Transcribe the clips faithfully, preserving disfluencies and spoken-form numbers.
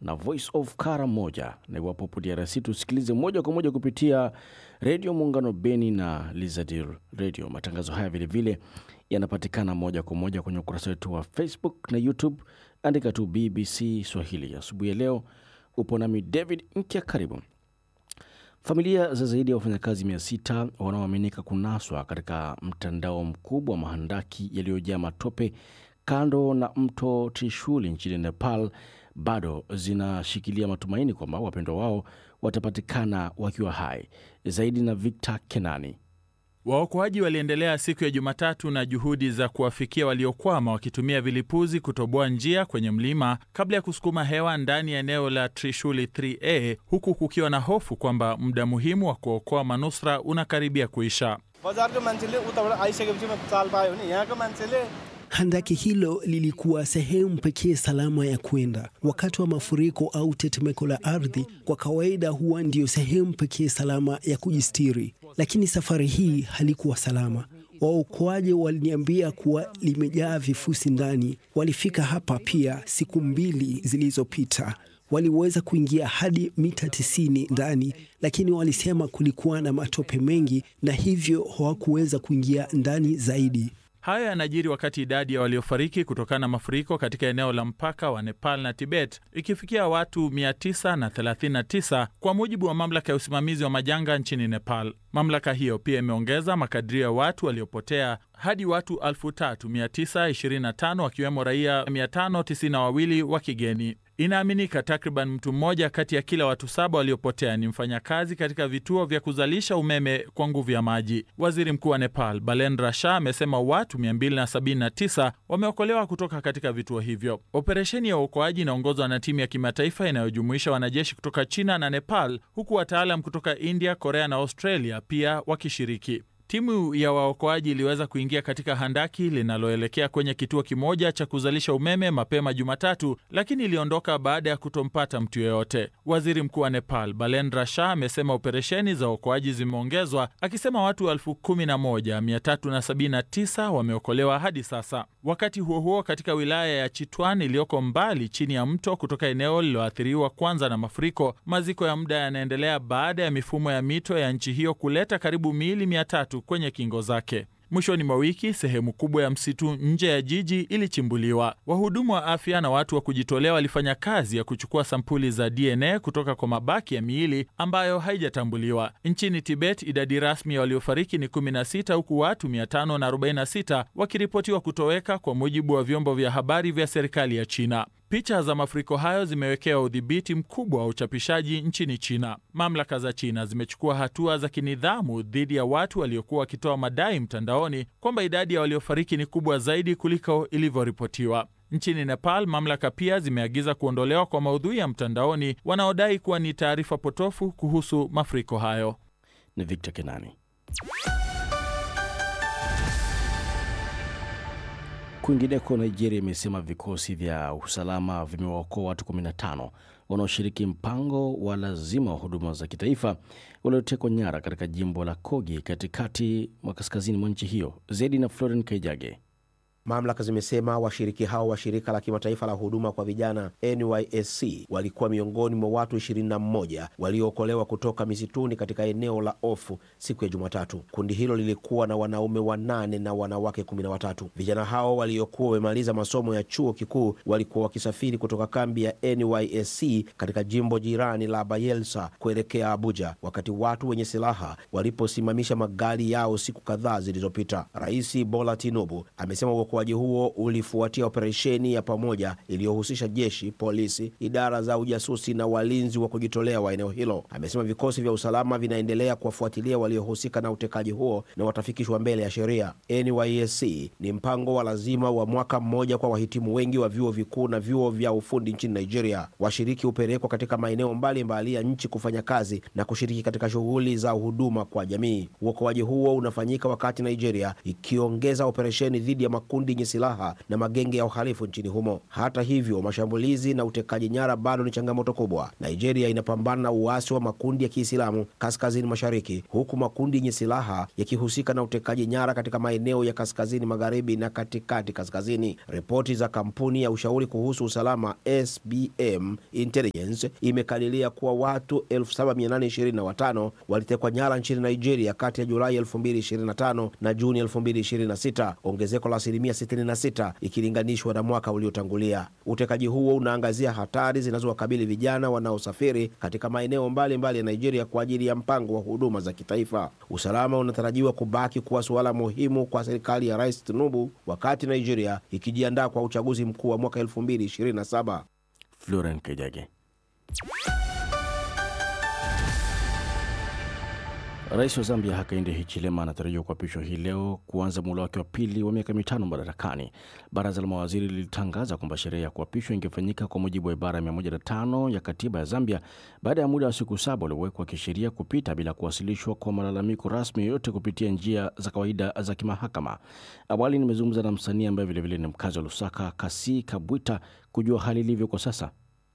na Voice of Karamoja. Na iwapo upo D R C tusikilize moja kwa moja kupitia Radio Muungano Beni na Lizadil Radio. Matangazo haya vile vile yanapatikana moja kwa moja kwenye ukurasa wetu wa Facebook na YouTube. Andika tu B B C Swahili. Asubuhi ya leo upo nami David Nkia, karibu. Familia za zaidi ya wafanyakazi mia sita wanaoaminika kunaswa katika mtandao mkubwa wa mahandaki yaliyojaa matope kando na mto Trishul nchini Nepal bado zinashikilia matumaini kwamba wapendwa wao watapatikana wakiwa hai. Zaidi na Victor Kenani. Waokoaji waliendelea siku ya Jumatatu na juhudi za kuwafikia waliokwama wakitumia vilipuzi kutoboa njia kwenye mlima kabla ya kusukuma hewa ndani ya eneo la Trishul three A, huku kukiwa na hofu kwamba muda muhimu wa kuokoa manusura unakaribia kuisha. Handaki hilo lilikuwa sehemu pekee salama ya kwenda. Wakati wa mafuriko au tetemeko la ardhi, kwa kawaida huwa ndio sehemu pekee salama ya kujistiri. Lakini safari hii halikuwa salama. Waokoaji waliniambia kuwa limejaa vifusi ndani. Walifika hapa pia siku mbili zilizopita. Waliweza kuingia hadi mita tisini ndani, lakini walisema kulikuwa na matope mengi na hivyo hawakuweza kuingia ndani zaidi. Haya yanajiri wakati idadi ya waliofariki kutokana na mafuriko katika eneo la mpaka wa Nepal na Tibet ikifikia watu mia tisa thelathini na tisa kwa mujibu wa mamlaka ya usimamizi wa majanga nchini Nepal. Mamlaka hiyo pia imeongeza makadirio ya watu waliopotea hadi watu elfu tatu mia tisa ishirini na tano wakiwemo raia mia tano tisini na wawili wa kigeni. Inaaminika takriban mtu mmoja kati ya kila watu saba waliopotea ni mfanyakazi katika vituo vya kuzalisha umeme kwa nguvu ya maji. Waziri Mkuu wa Nepal, Balendra Shah, amesema watu mia mbili sabini na tisa wameokolewa kutoka katika vituo hivyo. Operesheni ya uokoaji inaongozwa na timu ya kimataifa inayojumuisha wanajeshi kutoka China na Nepal, huku wataalam kutoka India, Korea na Australia pia wakishiriki. Timu ya waokoaji iliweza kuingia katika handaki linaloelekea kwenye kituo kimoja cha kuzalisha umeme mapema Jumatatu, lakini iliondoka baada ya kutompata mtu yeyote. Waziri Mkuu wa Nepal, Balendra Shah, amesema operesheni za uokoaji zimeongezwa, akisema watu elfu kumi na moja mia tatu sabini na tisa wameokolewa hadi sasa. Wakati huo huo, katika wilaya ya Chitwan iliyoko mbali chini ya mto kutoka eneo lililoathiriwa kwanza na mafuriko, maziko ya muda yanaendelea baada ya mifumo ya mito ya nchi hiyo kuleta karibu miili mia tatu kwenye kingo zake. Mwishoni mwa wiki, sehemu kubwa ya msitu nje ya jiji ilichimbuliwa. Wahudumu wa afya na watu wa kujitolea walifanya kazi ya kuchukua sampuli za D N A kutoka kwa mabaki ya miili ambayo haijatambuliwa. Nchini Tibet, idadi rasmi ya waliofariki ni kumi na sita huku watu mia tano arobaini na sita wakiripotiwa kutoweka kwa mujibu wa vyombo vya habari vya serikali ya China. Picha za mafuriko hayo zimewekewa udhibiti mkubwa wa uchapishaji nchini China. Mamlaka za China zimechukua hatua za kinidhamu dhidi ya watu waliokuwa wakitoa madai mtandaoni kwamba idadi ya waliofariki ni kubwa zaidi kuliko ilivyoripotiwa. Nchini Nepal, mamlaka pia zimeagiza kuondolewa kwa maudhui ya mtandaoni wanaodai kuwa ni taarifa potofu kuhusu mafuriko hayo. Ni Victor Kenani. Kwingineko, Nigeria imesema vikosi vya usalama vimewaokoa watu kumi na tano wanaoshiriki mpango wa lazima wa huduma za kitaifa waliotekwa nyara katika jimbo la Kogi katikati mwa kaskazini mwa nchi hiyo. Zaidi na Florence Kaijage. Mamlaka zimesema washiriki hao wa shirika la kimataifa la huduma kwa vijana N Y S C walikuwa miongoni mwa watu ishirini na moja waliookolewa kutoka misituni katika eneo la Ofu siku ya Jumatatu. Kundi hilo lilikuwa na wanaume wanane na wanawake kumi na watatu. Vijana hao waliokuwa wamemaliza masomo ya chuo kikuu walikuwa wakisafiri kutoka kambi ya N Y S C katika jimbo jirani la Bayelsa kuelekea Abuja wakati watu wenye silaha waliposimamisha magari yao siku kadhaa zilizopita. Rais Bola Tinubu amesema uokoaji huo ulifuatia operesheni ya pamoja iliyohusisha jeshi, polisi, idara za ujasusi na walinzi wa kujitolea wa eneo hilo. Amesema vikosi vya usalama vinaendelea kuwafuatilia waliohusika na utekaji huo na watafikishwa mbele ya sheria. N Y S C ni mpango wa lazima wa mwaka mmoja kwa wahitimu wengi wa vyuo vikuu na vyuo vya ufundi nchini Nigeria. Washiriki hupelekwa katika maeneo mbalimbali ya nchi kufanya kazi na kushiriki katika shughuli za huduma kwa jamii. Uokoaji huo unafanyika wakati Nigeria ikiongeza operesheni dhidi ya makundi makundi yenye silaha na magenge ya uhalifu nchini humo. Hata hivyo, mashambulizi na utekaji nyara bado ni changamoto kubwa. Nigeria inapambana na uasi wa makundi ya Kiislamu kaskazini mashariki, huku makundi yenye silaha yakihusika na utekaji nyara katika maeneo ya kaskazini magharibi na katikati kaskazini. Ripoti za kampuni ya ushauri kuhusu usalama S B M Intelligence imekadiria kuwa watu elfu saba mia nane ishirini na watano walitekwa nyara nchini Nigeria kati ya Julai elfu mbili ishirini na tano na Juni elfu mbili ishirini na sita, ongezeko la asilimia sitini na sita ikilinganishwa na mwaka uliotangulia. Utekaji huo unaangazia hatari zinazowakabili vijana wanaosafiri katika maeneo mbalimbali ya Nigeria kwa ajili ya mpango wa huduma za kitaifa. Usalama unatarajiwa kubaki kuwa suala muhimu kwa serikali ya Rais Tinubu wakati Nigeria ikijiandaa kwa uchaguzi mkuu wa mwaka elfu mbili ishirini na saba. Florence Kejage. Rais wa Zambia Hakainde Hichilema anatarajiwa kuapishwa hii leo kuanza muhula wake wa pili wa miaka mitano madarakani. Baraza la mawaziri lilitangaza kwamba sherehe ya kuapishwa ingefanyika kwa mujibu wa ibara ya mia moja na tano ya katiba ya Zambia baada ya muda wa siku saba uliowekwa kisheria kupita bila kuwasilishwa kwa malalamiko rasmi yoyote kupitia njia za kawaida za kimahakama. Awali nimezungumza na msanii ambaye vile vile ni mkazi wa Lusaka, Kasi Kabwita, kujua hali ilivyo kwa sasa.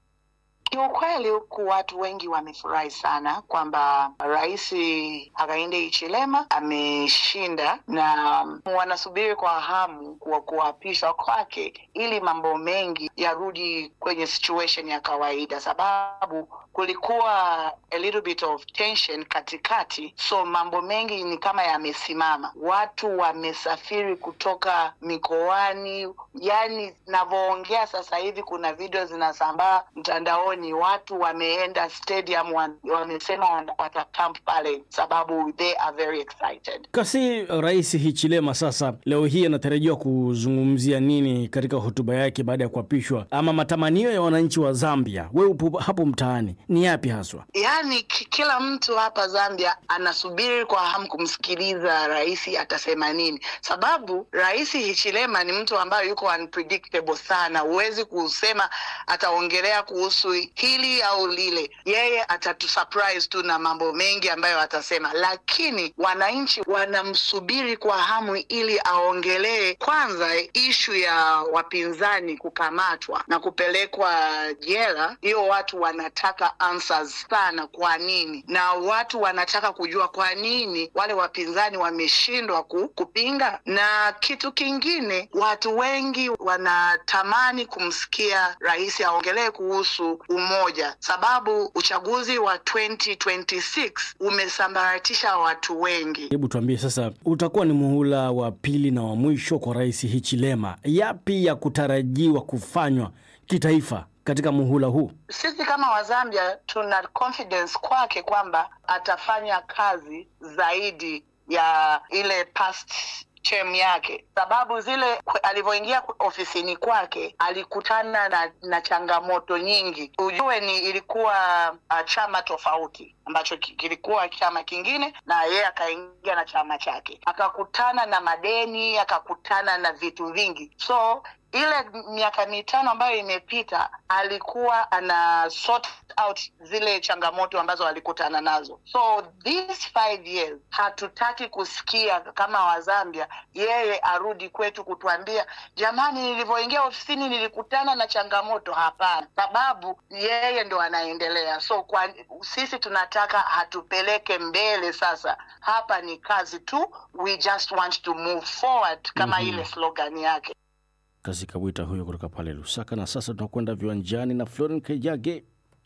Kiukweli huku watu wengi wamefurahi sana kwamba Rais Hakainde Hichilema ameshinda, na wanasubiri kwa hamu kwa kuapishwa kwake ili mambo mengi yarudi kwenye situation ya kawaida, sababu kulikuwa a little bit of tension katikati, so mambo mengi ni kama yamesimama. Watu wamesafiri kutoka mikoani, yani navyoongea sasa hivi kuna video zinasambaa mtandaoni, watu wameenda stadium, wamesema watacamp pale sababu they are very excited. Kasi, Rais Hichilema sasa leo hii anatarajiwa kuzungumzia nini katika hotuba yake baada ya kuapishwa, ama matamanio ya wananchi wa Zambia? Wewe upo hapo mtaani, ni yapi haswa? Yani kila mtu hapa Zambia anasubiri kwa hamu kumsikiliza rais atasema nini, sababu Rais Hichilema ni mtu ambaye yuko unpredictable sana. Huwezi kusema ataongelea kuhusu hili au lile, yeye atatusurprise tu na mambo mengi ambayo atasema, lakini wananchi wanamsubiri kwa hamu ili aongelee kwanza issue ya wapinzani kukamatwa na kupelekwa jela. Hiyo watu wanataka answers sana, kwa nini, na watu wanataka kujua kwa nini wale wapinzani wameshindwa kupinga. Na kitu kingine, watu wengi wanatamani kumsikia rais aongelee kuhusu umoja, sababu uchaguzi wa twenty twenty-six umesambaratisha watu wengi. Hebu tuambie sasa, utakuwa ni muhula wa pili na wa mwisho kwa Rais Hichilema. Yapi ya kutarajiwa kufanywa kitaifa katika muhula huu? Sisi kama Wazambia tuna confidence kwake kwamba atafanya kazi zaidi ya ile past term yake, sababu zile alivyoingia ofisini kwake alikutana na, na changamoto nyingi. Ujue ni ilikuwa uh, chama tofauti ambacho kilikuwa chama kingine, na yeye akaingia na chama chake, akakutana na madeni, akakutana na vitu vingi. So ile miaka mitano ambayo imepita alikuwa ana sort out zile changamoto ambazo alikutana nazo. So these five years hatutaki kusikia kama Wazambia yeye arudi kwetu kutuambia jamani, nilivyoingia ofisini nilikutana na changamoto. Hapana, sababu yeye ndo anaendelea. So kwa sisi tunataka hatupeleke mbele. Sasa hapa ni kazi tu, we just want to move forward kama mm-hmm. ile slogan yake. Kasi Kabwita huyo kutoka pale Lusaka. Na sasa tunakwenda viwanjani na Florence Kejage.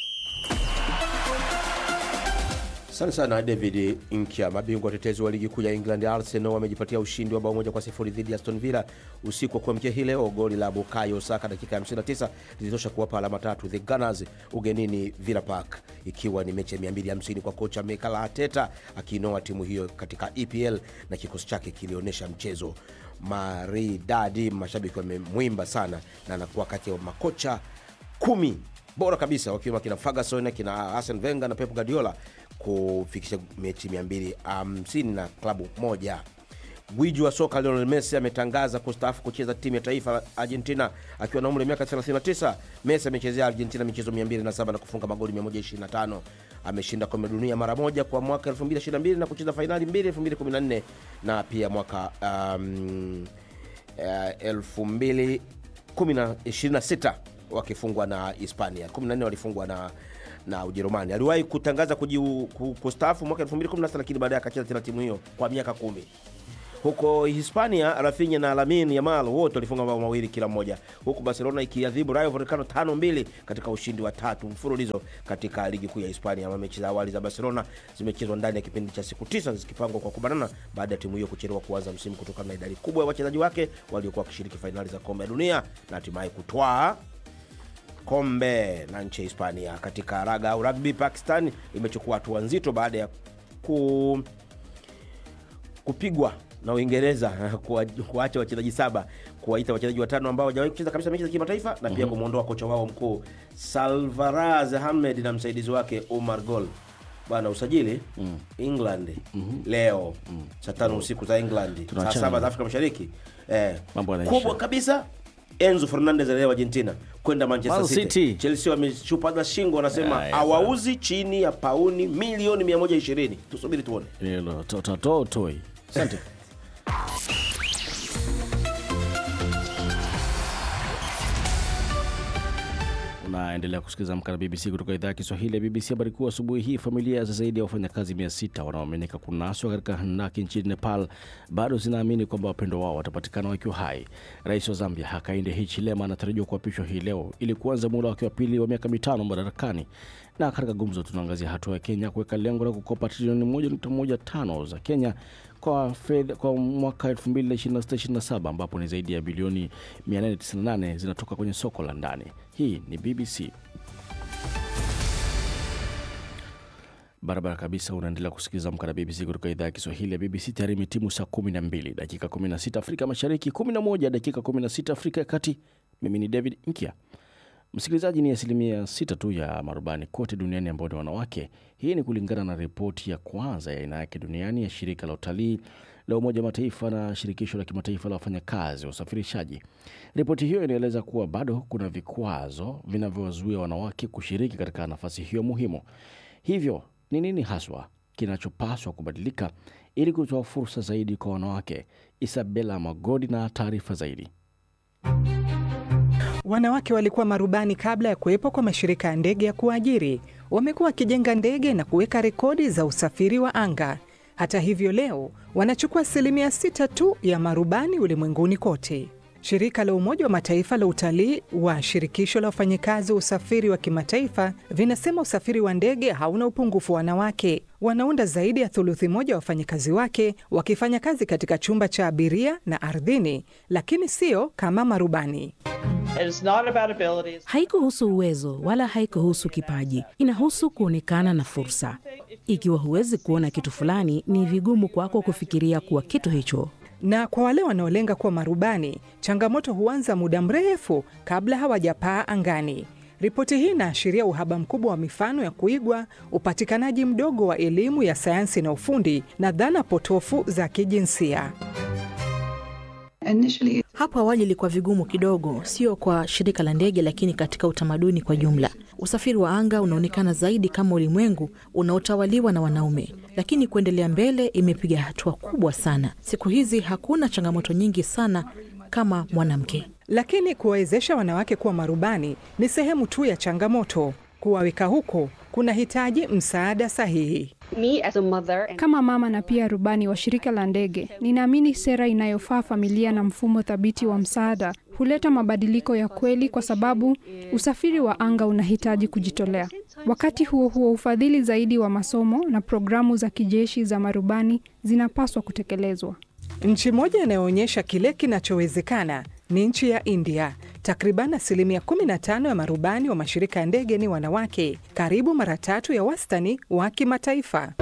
Sana sana David Inkia. Mabingwa watetezi wa ligi kuu ya England Arsenal wamejipatia ushindi wa bao moja kwa sifuri dhidi ya Aston Villa usiku wa kuamkia hii leo. Goli la Bukayo Saka dakika ya hamsini na tisa lilitosha kuwapa alama tatu The Gunners ugenini Villa Park, ikiwa ni mechi ya mia mbili hamsini kwa kocha Mikel Arteta akiinoa timu hiyo katika E P L, na kikosi chake kilionyesha mchezo maridadi. Mashabiki wamemwimba sana na anakuwa kati ya makocha kumi bora kabisa, wakiwa kina Ferguson, kina Arsene Wenger na Pep Guardiola kufikisha mechi mia mbili hamsini na klabu moja. Gwiji wa soka Lionel Messi ametangaza kustaafu kucheza timu ya taifa la Argentina akiwa na umri wa miaka thelathini na tisa. Messi amechezea Argentina michezo mia mbili na saba na kufunga magoli mia moja ishirini na tano. Ameshinda kombe la dunia mara moja kwa mwaka elfu mbili ishirini na mbili na kucheza fainali mbili elfu mbili kumi na nne na pia mwaka um, uh, elfu mbili ishirini na sita wakifungwa na Hispania. kumi na nne walifungwa na na Ujerumani. Aliwahi kutangaza kustaafu mwaka elfu mbili kumi na sita, lakini baadaye akacheza tena timu hiyo kwa miaka kumi. Huko Hispania, Rafinha na Lamine Yamal wote walifunga mabao mawili kila mmoja, huku Barcelona ikiadhibu Rayo Vallecano tano mbili katika ushindi wa tatu mfululizo katika ligi kuu ya Hispania. Mechi za awali za Barcelona zimechezwa ndani ya kipindi cha siku tisa, zikipangwa kwa kubanana baada ya timu hiyo kuchelewa kuanza msimu kutokana na idadi kubwa ya wachezaji wake waliokuwa wakishiriki fainali za kombe la dunia na hatimaye kutwaa kombe na nchi ya Hispania. Katika raga au rugby, Pakistan imechukua hatua nzito baada ya ku kupigwa na Uingereza kuacha wachezaji saba, kuwaita wachezaji watano ambao hawajawahi kucheza kabisa mechi za kimataifa na pia kumuondoa kocha wao mkuu Salvaraz Ahmed na msaidizi wake Omar Gol. Bwana, usajili mm. England mm-hmm. leo mm. saa tano usiku za England, saa saba za Afrika Mashariki. Eh, kubwa kabisa, Enzo Fernandez leo Argentina kwenda Manchester City. City. Chelsea wameshupaza shingo, wanasema hawauzi chini ya pauni milioni mia moja ishirini. Tusubiri tuone. Ndio toto toi. Asante. Unaendelea kusikiliza Amka na B B C kutoka idhaa ya Kiswahili ya B B C. Habari kuu asubuhi hii: familia za zaidi ya wafanyakazi mia sita wanaoaminika kunaswa katika handaki nchini Nepal bado zinaamini kwamba wapendo wao watapatikana wakiwa hai. Rais wa Zambia Hakainde Hichilema anatarajiwa kuapishwa hii leo ili kuanza muda wake wa pili wa miaka mitano madarakani. Na katika gumzo tunaangazia hatua ya Kenya kuweka lengo la kukopa trilioni moja nukta moja tano za Kenya kwa fedha kwa mwaka elfu mbili ishirini na sita ishirini na saba, ambapo ni zaidi ya bilioni mia nane tisini na nane zinatoka kwenye soko la ndani. Hii ni B B C. Barabara kabisa, unaendelea kusikiliza Amka na B B C kutoka idhaa ya Kiswahili ya B B C. Tayari imetimu saa kumi na mbili dakika kumi na sita Afrika Mashariki, kumi na moja dakika kumi na sita Afrika ya Kati. Mimi ni David Nkia. Msikilizaji, ni asilimia sita tu ya marubani kote duniani ambao ni wanawake. Hii ni kulingana na ripoti ya kwanza ya aina yake duniani ya shirika la utalii la Umoja wa Mataifa na shirikisho la kimataifa la wafanyakazi wa usafirishaji. Ripoti hiyo inaeleza kuwa bado kuna vikwazo vinavyowazuia wanawake kushiriki katika nafasi hiyo muhimu. Hivyo, ni nini haswa kinachopaswa kubadilika ili kutoa fursa zaidi kwa wanawake? Isabella Magodi na taarifa zaidi. Wanawake walikuwa marubani kabla ya kuwepo kwa mashirika ya ndege ya kuajiri. Wamekuwa wakijenga ndege na kuweka rekodi za usafiri wa anga. Hata hivyo, leo wanachukua asilimia sita tu ya marubani ulimwenguni kote. Shirika la Umoja wa Mataifa la utalii wa shirikisho la wafanyakazi wa usafiri wa kimataifa vinasema usafiri wa ndege hauna upungufu wa wanawake. Wanaunda zaidi ya thuluthi moja wa wafanyakazi wake wakifanya kazi katika chumba cha abiria na ardhini, lakini sio kama marubani. Haikuhusu uwezo wala haikuhusu kipaji. Inahusu kuonekana na fursa. Ikiwa huwezi kuona kitu fulani, ni vigumu kwako kufikiria kuwa kitu hicho. Na kwa wale wanaolenga kuwa marubani, changamoto huanza muda mrefu kabla hawajapaa angani. Ripoti hii inaashiria uhaba mkubwa wa mifano ya kuigwa, upatikanaji mdogo wa elimu ya sayansi na ufundi, na dhana potofu za kijinsia. Hapo awali ilikuwa vigumu kidogo, sio kwa shirika la ndege lakini katika utamaduni kwa jumla. Usafiri wa anga unaonekana zaidi kama ulimwengu unaotawaliwa na wanaume, lakini kuendelea mbele imepiga hatua kubwa sana. Siku hizi hakuna changamoto nyingi sana kama mwanamke. Lakini kuwawezesha wanawake kuwa marubani ni sehemu tu ya changamoto. Kuwaweka huko kuna hitaji msaada sahihi. Kama mama na pia rubani wa shirika la ndege, ninaamini sera inayofaa familia na mfumo thabiti wa msaada huleta mabadiliko ya kweli, kwa sababu usafiri wa anga unahitaji kujitolea. Wakati huo huo, ufadhili zaidi wa masomo na programu za kijeshi za marubani zinapaswa kutekelezwa. Nchi moja inayoonyesha kile kinachowezekana ni nchi ya India. Takriban asilimia kumi na tano ya marubani wa mashirika ya ndege ni wanawake, karibu mara tatu ya wastani wa kimataifa.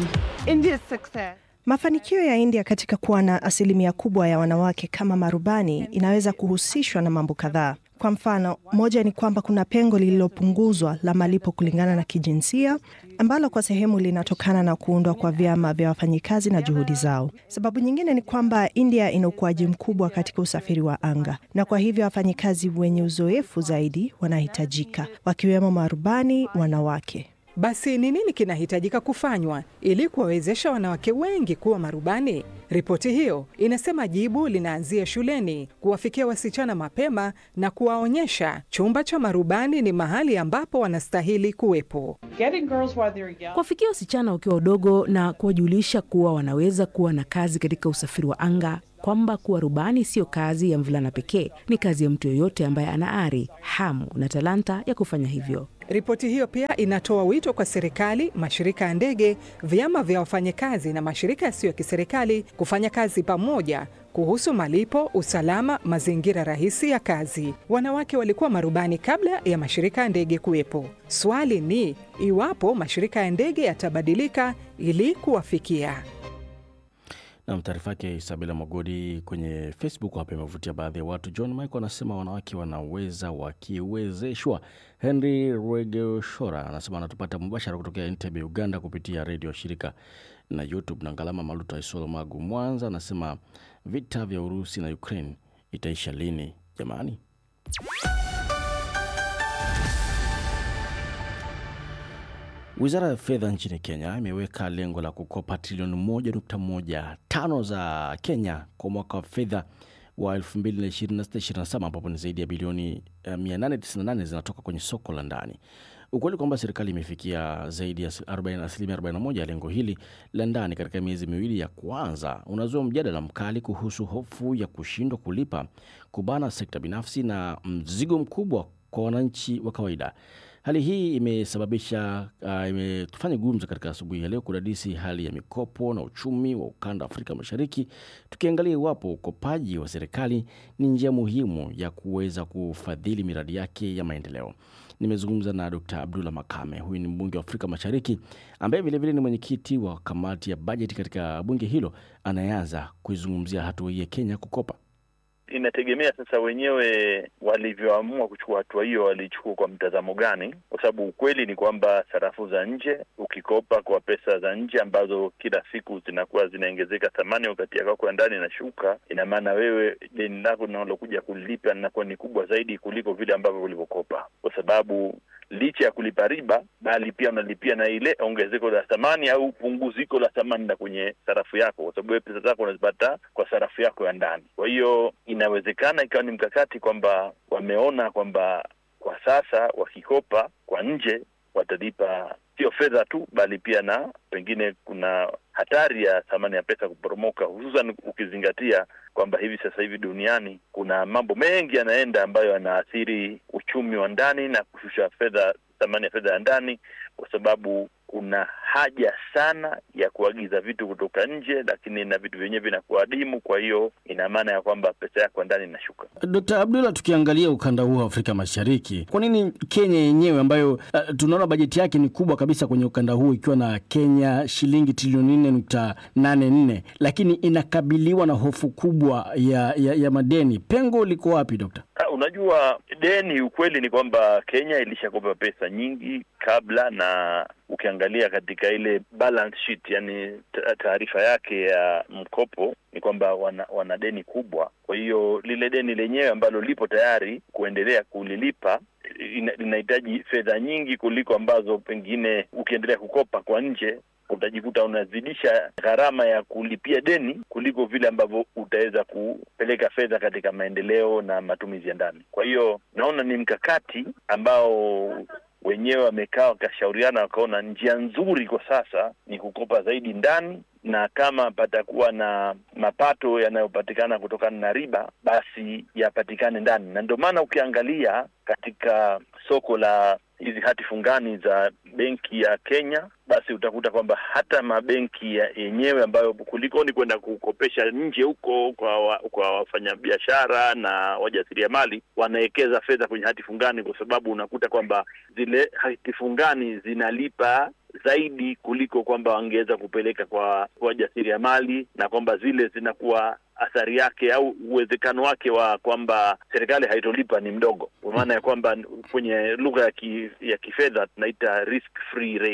Mafanikio ya India katika kuwa na asilimia kubwa ya wanawake kama marubani inaweza kuhusishwa na mambo kadhaa. Kwa mfano, moja ni kwamba kuna pengo lililopunguzwa la malipo kulingana na kijinsia, ambalo kwa sehemu linatokana na kuundwa kwa vyama vya wafanyikazi na juhudi zao. Sababu nyingine ni kwamba India ina ukuaji mkubwa katika usafiri wa anga, na kwa hivyo wafanyikazi wenye uzoefu zaidi wanahitajika, wakiwemo marubani wanawake. Basi ni nini kinahitajika kufanywa ili kuwawezesha wanawake wengi kuwa marubani? Ripoti hiyo inasema jibu linaanzia shuleni, kuwafikia wasichana mapema na kuwaonyesha chumba cha marubani ni mahali ambapo wanastahili kuwepo. Kuwafikia wasichana wakiwa wadogo na kuwajulisha kuwa wanaweza kuwa na kazi katika usafiri wa anga, kwamba kuwa rubani sio kazi ya mvulana pekee, ni kazi ya mtu yoyote ambaye ana ari, hamu na talanta ya kufanya hivyo. Ripoti hiyo pia inatoa wito kwa serikali, mashirika ya ndege, vyama vya wafanyakazi na mashirika yasiyo ya kiserikali kufanya kazi pamoja kuhusu malipo, usalama, mazingira rahisi ya kazi. Wanawake walikuwa marubani kabla ya mashirika ya ndege kuwepo. Swali ni iwapo mashirika ya ndege yatabadilika ili kuwafikia. Na taarifa yake Isabela Magodi kwenye Facebook hapa imevutia baadhi ya watu. John Michael anasema wanawake wanaweza wakiwezeshwa. Henry Rwegoshora anasema anatupata mubashara kutokea Entebbe, Uganda kupitia radio shirika na YouTube. Na Ngalama Maluta Isolo Magu Mwanza anasema vita vya Urusi na Ukraine itaisha lini jamani? Wizara ya Fedha nchini Kenya imeweka lengo la kukopa trilioni moja nukta moja tano za Kenya kwa mwaka wa fedha wa elfu mbili ishirini na sita ishirini na saba ambapo ni zaidi ya bilioni mia nane tisini na nane zinatoka kwenye soko la ndani. Ukweli kwamba serikali imefikia zaidi ya asilimia arobaini na moja ya lengo hili la ndani katika miezi miwili ya kwanza unazua mjadala mkali kuhusu hofu ya kushindwa kulipa, kubana sekta binafsi na mzigo mkubwa kwa wananchi wa kawaida. Hali hii imesababisha uh, imetufanya gumzo katika asubuhi ya leo kudadisi hali ya mikopo na uchumi wa ukanda wa Afrika Mashariki, tukiangalia iwapo ukopaji wa serikali ni njia muhimu ya kuweza kufadhili miradi yake ya maendeleo. Nimezungumza na Dokta Abdullah Makame, huyu ni mbunge wa Afrika Mashariki ambaye vile vile ni mwenyekiti wa kamati ya bajeti katika bunge hilo, anayeanza kuizungumzia hatua hii ya Kenya kukopa. Inategemea sasa wenyewe walivyoamua kuchukua hatua hiyo walichukua kwa mtazamo gani, kwa sababu ukweli ni kwamba sarafu za nje, ukikopa kwa pesa za nje ambazo kila siku zinakuwa zinaongezeka thamani wakati yako ya ndani inashuka, ina maana wewe deni lako linalokuja kulipa linakuwa ni kubwa zaidi kuliko vile ambavyo ulivyokopa, kwa sababu licha ya kulipa riba bali pia unalipia na ile ongezeko la thamani au punguziko la thamani na kwenye sarafu yako, kwa sababu pesa zako unazipata kwa sarafu yako ya ndani. Kwa hiyo inawezekana ikawa ni mkakati kwamba wameona kwamba kwa sasa wakikopa kwa nje watalipa sio fedha tu bali pia na pengine kuna hatari ya thamani ya pesa kuporomoka, hususan ukizingatia kwamba hivi sasa hivi duniani kuna mambo mengi yanaenda ambayo yanaathiri uchumi wa ndani na kushusha fedha, thamani ya fedha ya ndani, kwa sababu kuna haja sana ya kuagiza vitu kutoka nje, lakini na vitu vyenyewe vinakuwa adimu. Kwa hiyo ina maana ya kwamba pesa yako ndani inashuka. Dokta Abdullah, tukiangalia ukanda huu wa Afrika Mashariki, kwa nini Kenya yenyewe ambayo uh, tunaona bajeti yake ni kubwa kabisa kwenye ukanda huu ikiwa na Kenya shilingi trilioni nne nukta nane nne, lakini inakabiliwa na hofu kubwa ya, ya, ya madeni? Pengo liko wapi, Dokta? Uh, unajua deni, ukweli ni kwamba Kenya ilishakopa pesa nyingi kabla, na ukiangalia katika ile balance sheet, yani taarifa yake ya mkopo, ni kwamba wana, wana deni kubwa. Kwa hiyo lile deni lenyewe ambalo lipo tayari kuendelea kulilipa linahitaji fedha nyingi kuliko ambazo pengine ukiendelea kukopa kwa nje utajikuta unazidisha gharama ya kulipia deni kuliko vile ambavyo utaweza kupeleka fedha katika maendeleo na matumizi ya ndani. Kwa hiyo naona ni mkakati ambao wenyewe wamekaa wakashauriana wakaona njia nzuri kwa sasa ni kukopa zaidi ndani, na kama patakuwa na mapato yanayopatikana kutokana na riba basi yapatikane ndani. Na ndio maana ukiangalia katika soko la hizi hati fungani za benki ya Kenya, basi utakuta kwamba hata mabenki yenyewe ambayo kuliko ni kwenda kukopesha nje huko kwa wa, kwa wafanyabiashara na wajasiriamali, wanaekeza fedha kwenye hati fungani, kwa sababu unakuta kwamba zile hati fungani zinalipa zaidi kuliko kwamba wangeweza kupeleka kwa wajasiriamali, na kwamba zile zinakuwa athari yake au uwezekano wake wa kwamba serikali haitolipa ni mdogo, kwa maana ya kwamba kwenye lugha ya, ki, ya kifedha tunaita risk free rate,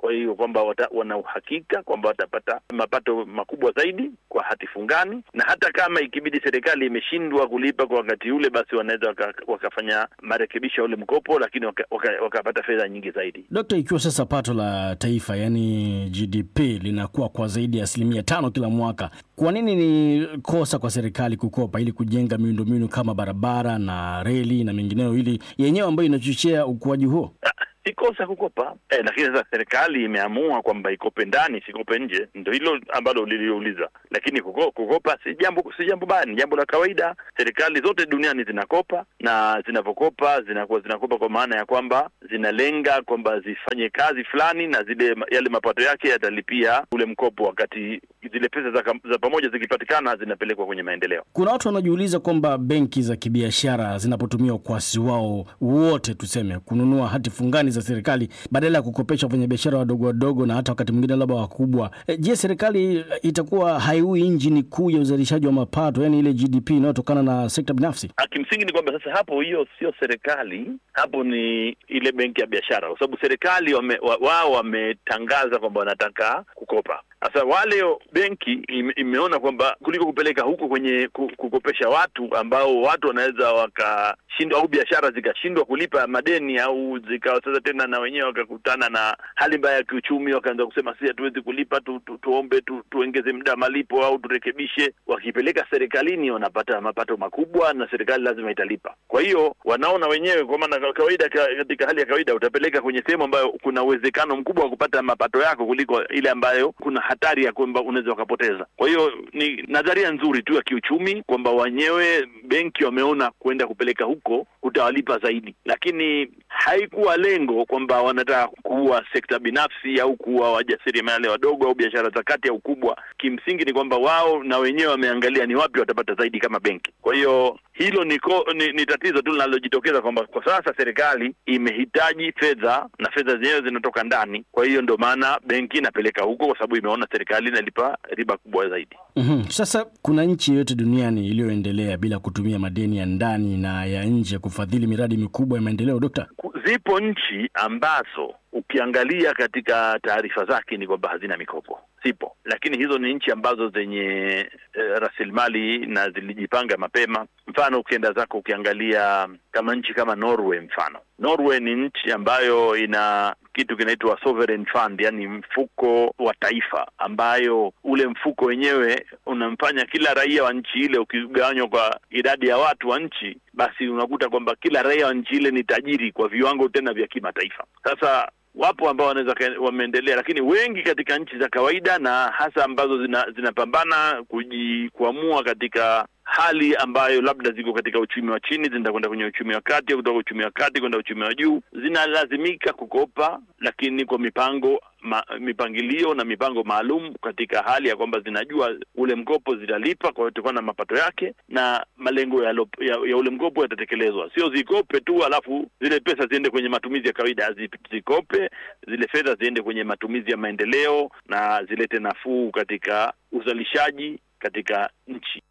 Kwa hiyo kwamba wana uhakika kwamba watapata mapato makubwa zaidi kwa hati fungani, na hata kama ikibidi serikali imeshindwa kulipa kwa wakati ule, basi wanaweza waka, wakafanya marekebisho ule mkopo, lakini wakapata waka, waka fedha nyingi zaidi. Dokta, ikiwa sasa pato la taifa yani G D P linakuwa kwa zaidi ya asilimia tano kila mwaka, kwa nini ni kosa kwa serikali kukopa ili kujenga miundombinu kama barabara na reli na mengineyo, ili yenyewe ambayo inachochea ukuaji huo? Si kosa kukopa eh, lakini sasa serikali imeamua kwamba ikope ndani, sikope nje. Ndio hilo ambalo ulilouliza. Lakini kuko, kukopa si jambo si jambo baya, ni jambo la kawaida. Serikali zote duniani zinakopa, na zinapokopa zinakuwa zinakopa kwa maana ya kwamba zinalenga kwamba zifanye kazi fulani, na zile yale mapato yake yatalipia ule mkopo, wakati zile pesa za, za pamoja zikipatikana zinapelekwa kwenye maendeleo. Kuna watu wanajiuliza kwamba benki za kibiashara zinapotumia ukwasi wao wote, tuseme, kununua hati fungani za serikali badala ya kukopesha wafanyabiashara wadogo wadogo na hata wakati mwingine labda wakubwa. E, je, serikali itakuwa haiui injini kuu ya uzalishaji wa mapato, yani ile G D P inayotokana na sekta binafsi? Kimsingi ni kwamba sasa hapo hiyo sio serikali, hapo ni ile benki ya biashara, kwa sababu serikali wame, wao wametangaza kwamba wanataka kukopa. Sasa wale benki imeona kwamba kuliko kupeleka huko kwenye kukopesha watu ambao watu wanaweza wakashindwa, au biashara zikashindwa kulipa madeni, au zikawa sasa tena na wenyewe wakakutana na hali mbaya ya kiuchumi, wakaanza kusema sisi hatuwezi kulipa, tu, tu, tuombe tu, tuongeze muda malipo au turekebishe. Wakipeleka serikalini wanapata mapato makubwa na serikali lazima italipa. Kwa hiyo wanaona wenyewe, kwa maana kawaida, katika hali ya kawaida utapeleka kwenye sehemu ambayo kuna uwezekano mkubwa wa kupata mapato yako kuliko ile ambayo kuna hatari ya kwamba unaweza ukapoteza. Kwa hiyo ni nadharia nzuri tu ya kiuchumi kwamba wenyewe benki wameona kwenda kupeleka huko utawalipa zaidi, lakini haikuwa lengo kwamba wanataka kuua sekta binafsi au kuua wajasiriamali wadogo au biashara za kati au kubwa. Kimsingi ni kwamba wao na wenyewe wameangalia ni wapi watapata zaidi kama benki. Kwa hiyo hilo ni, ko, ni, ni tatizo tu linalojitokeza kwamba kwa sasa serikali imehitaji fedha na fedha zenyewe zinatoka ndani. Kwa hiyo ndio maana benki inapeleka huko, kwa sababu imeona serikali inalipa riba kubwa zaidi. Mm-hmm. Sasa kuna nchi yote duniani iliyoendelea bila kutumia madeni ya ndani na ya nje kufadhili miradi mikubwa ya maendeleo, Dokta? Zipo nchi ambazo ukiangalia katika taarifa zake ni kwamba hazina mikopo. Zipo, lakini hizo ni nchi ambazo zenye e, rasilimali na zilijipanga mapema. Mfano ukienda zako ukiangalia kama nchi kama Norway, mfano Norway ni nchi ambayo ina kitu kinaitwa sovereign fund, yani mfuko wa taifa, ambayo ule mfuko wenyewe unamfanya kila raia wa nchi ile, ukigawanywa kwa idadi ya watu wa nchi, basi unakuta kwamba kila raia wa nchi ile ni tajiri kwa viwango tena vya kimataifa. Sasa wapo ambao wanaweza wameendelea, lakini wengi katika nchi za kawaida na hasa ambazo zina, zinapambana kujikwamua katika hali ambayo labda ziko katika uchumi wa chini, zinaenda kwenda kwenye uchumi wa kati, kutoka uchumi wa kati kwenda uchumi wa juu, zinalazimika kukopa, lakini kwa mipango ma, mipangilio na mipango maalum, katika hali ya kwamba zinajua ule mkopo zitalipa kwa kutokana na mapato yake, na malengo ya, lop, ya, ya ule mkopo yatatekelezwa. Sio zikope tu alafu zile pesa ziende kwenye matumizi ya kawaida. Zikope zile fedha ziende kwenye matumizi ya maendeleo na zilete nafuu katika uzalishaji katika nchi.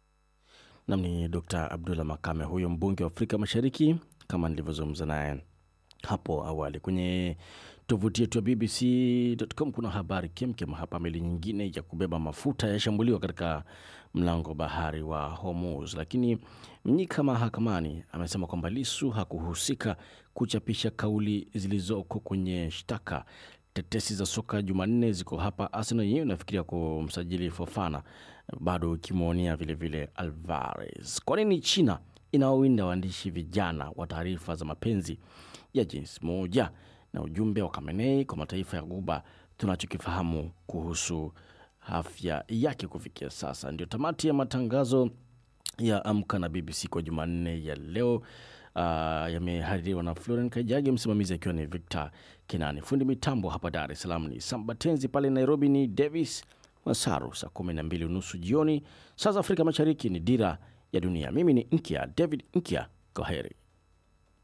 Namni Dokta Abdullah Makame, huyo mbunge wa Afrika Mashariki, kama nilivyozungumza naye hapo awali. Kwenye tovuti yetu ya B B C dot com kuna habari kemkem hapa. Meli nyingine ya kubeba mafuta yashambuliwa katika mlango bahari wa Hormuz, lakini Mnyika mahakamani amesema kwamba Lissu hakuhusika kuchapisha kauli zilizoko kwenye shtaka. Tetesi za soka Jumanne ziko hapa. Arsenal yenyewe inafikiria kumsajili Fofana, bado ikimwonia vile vile Alvarez. Kwa nini China inawawinda waandishi vijana wa taarifa za mapenzi ya jinsi moja? Na ujumbe wa Khamenei kwa mataifa ya Ghuba, tunachokifahamu kuhusu afya yake kufikia sasa. Ndio tamati ya matangazo ya Amka na B B C kwa Jumanne ya leo. Uh, yamehaririwa na Florence Kajage, msimamizi akiwa ni Victor Kenani. Fundi mitambo hapa Dar es Salaam ni Sambatenzi, pale Nairobi ni Davis Masaru. Saa kumi na mbili unusu jioni saa za Afrika Mashariki ni Dira ya Dunia. Mimi ni Nkia David Nkia, kwaheri.